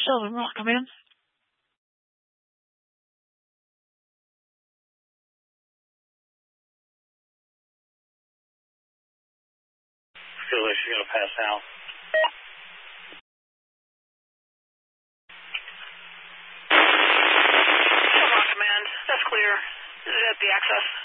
Sheldon Rock, come in. Feel like she's going to pass out. Sheldon Rock, command. That's clear. Is it at the access?